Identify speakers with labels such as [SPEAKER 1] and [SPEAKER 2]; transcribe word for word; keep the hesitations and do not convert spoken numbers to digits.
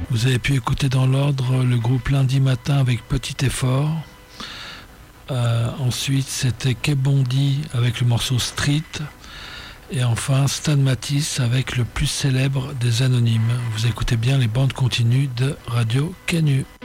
[SPEAKER 1] Vous avez pu écouter dans l'ordre le groupe Lundi Matin avec Petit Effort. Euh, ensuite, c'était Kebondi avec le morceau Street. Et enfin, Stan Matisse avec le plus célèbre des anonymes. Vous écoutez bien les bandes continues de Radio Canu.